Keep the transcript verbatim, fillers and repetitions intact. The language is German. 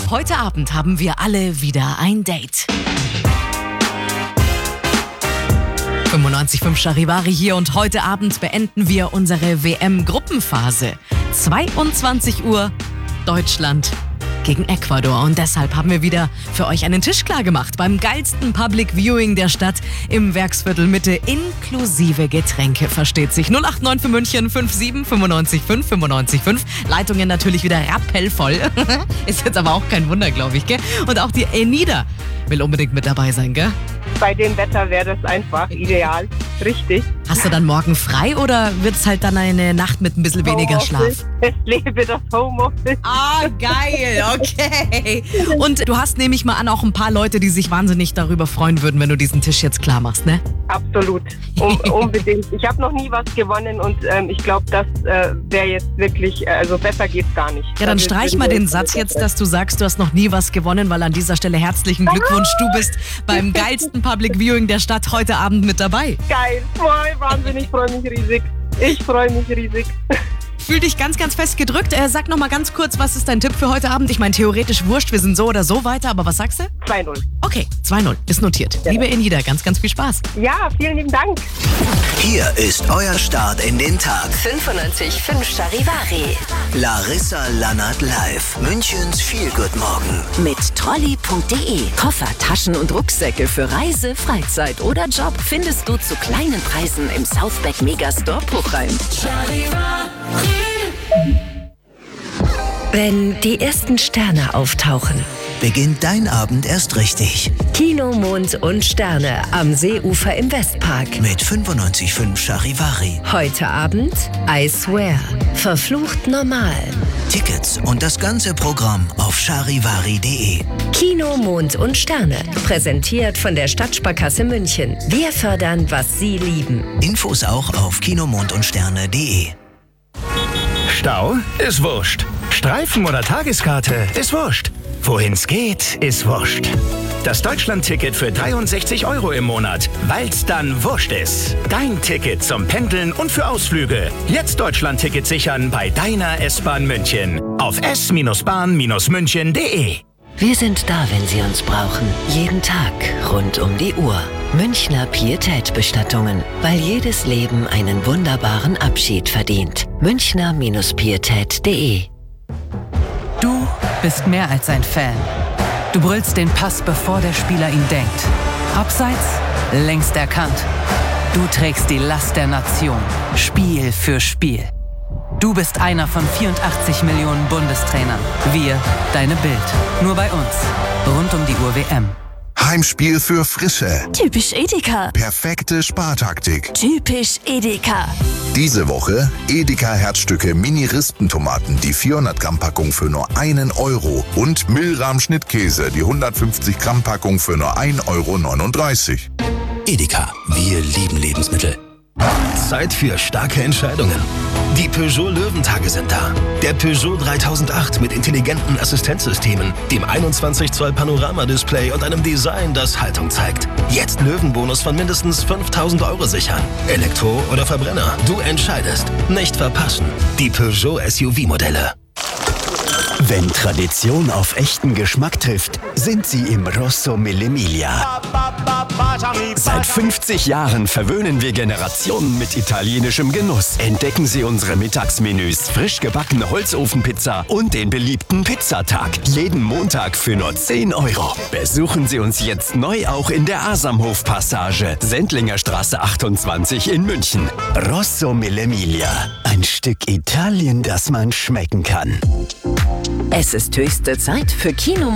Ab heute Abend haben wir alle wieder ein Date. fünfundneunzig Komma fünf Charivari hier und heute Abend beenden wir unsere W M-Gruppenphase. zweiundzwanzig Uhr, Deutschland gegen Ecuador. Und deshalb haben wir wieder für euch einen Tisch klar gemacht beim geilsten Public Viewing der Stadt im Werksviertel Mitte, inklusive Getränke, versteht sich. null acht neun für München fünf sieben fünfundneunzig fünf fünfundneunzig fünf. Leitungen natürlich wieder rappellvoll. Ist jetzt aber auch kein Wunder, glaube ich, gell? Und auch die Enida will unbedingt mit dabei sein, gell? Bei dem Wetter wäre das einfach ideal. Richtig. Hast du dann morgen frei oder wird es halt dann eine Nacht mit ein bisschen weniger Schlaf? Es lebe das Homeoffice. Ah, geil, okay. Und du hast, nehme ich mal an, auch ein paar Leute, die sich wahnsinnig darüber freuen würden, wenn du diesen Tisch jetzt klar machst, ne? Absolut, um, unbedingt. Ich habe noch nie was gewonnen und ähm, ich glaube, das äh, wäre jetzt wirklich, äh, also besser geht's gar nicht. Ja, dann streich mal den Satz jetzt, dass du sagst, du hast noch nie was gewonnen, weil an dieser Stelle herzlichen Glückwunsch, du bist beim geilsten Public Viewing der Stadt heute Abend mit dabei. Geil, voll, Wahnsinn, ich freue mich riesig. Ich freue mich riesig. Fühl dich ganz, ganz fest gedrückt. Äh, sag noch mal ganz kurz, was ist dein Tipp für heute Abend? Ich meine, theoretisch wurscht, wir sind so oder so weiter, aber was sagst du? zwei null. Okay, zwei null, ist notiert. Ja. Liebe Enida, ganz, ganz viel Spaß. Ja, vielen lieben Dank. Hier ist euer Start in den Tag. fünfundneunzig Komma fünf Charivari. Larissa Lannert live. Münchens Feel-Good-Morgen. Mit Trolley punkt de. Koffer, Taschen und Rucksäcke für Reise, Freizeit oder Job findest du zu kleinen Preisen im Southback Megastore Puchheim. Wenn die ersten Sterne auftauchen, Beginnt dein Abend erst richtig. Kino, Mond und Sterne am Seeufer im Westpark. Mit fünfundneunzig Komma fünf Charivari. Heute Abend I Swear. Verflucht normal. Tickets und das ganze Programm auf charivari punkt de. Kino, Mond und Sterne. Präsentiert von der Stadtsparkasse München. Wir fördern, was Sie lieben. Infos auch auf kinomondundsterne punkt de. Stau ist wurscht. Streifen oder Tageskarte ist wurscht. Wohin's geht, ist wurscht. Das Deutschland-Ticket für dreiundsechzig Euro im Monat, weil's dann wurscht ist. Dein Ticket zum Pendeln und für Ausflüge. Jetzt Deutschland-Ticket sichern bei deiner S-Bahn München. Auf s bahn münchen punkt de. Wir sind da, wenn Sie uns brauchen. Jeden Tag, rund um die Uhr. Münchner Pietätbestattungen. Weil jedes Leben einen wunderbaren Abschied verdient. Münchner Pietäd punkt de. Du bist mehr als ein Fan. Du brüllst den Pass, bevor der Spieler ihn denkt. Abseits, längst erkannt. Du trägst die Last der Nation, Spiel für Spiel. Du bist einer von vierundachtzig Millionen Bundestrainern. Wir, deine Bild. Nur bei uns. Rund um die Uhr W M. Heimspiel für Frische. Typisch Edeka. Perfekte Spartaktik. Typisch Edeka. Diese Woche Edeka Herzstücke Mini-Rispentomaten, die vierhundert Gramm Packung für nur einen Euro. Und Milram Schnittkäse, die hundertfünfzig Gramm Packung für nur ein Euro neununddreißig. Edeka, wir lieben Lebensmittel. Zeit für starke Entscheidungen. Die Peugeot Löwentage sind da. Der Peugeot dreitausendacht mit intelligenten Assistenzsystemen, dem einundzwanzig Zoll Panoramadisplay und einem Design, das Haltung zeigt. Jetzt Löwenbonus von mindestens fünftausend Euro sichern. Elektro oder Verbrenner, du entscheidest. Nicht verpassen. Die Peugeot S U V-Modelle. Wenn Tradition auf echten Geschmack trifft, sind sie im Rosso Mille Miglia. Seit fünfzig Jahren verwöhnen wir Generationen mit italienischem Genuss. Entdecken Sie unsere Mittagsmenüs, frisch gebackene Holzofenpizza und den beliebten Pizzatag. Jeden Montag für nur zehn Euro. Besuchen Sie uns jetzt neu auch in der Asamhof-Passage, Sendlinger Straße achtundzwanzig in München. Rosso Mille Miglia. Ein Stück Italien, das man schmecken kann. Es ist höchste Zeit für Kino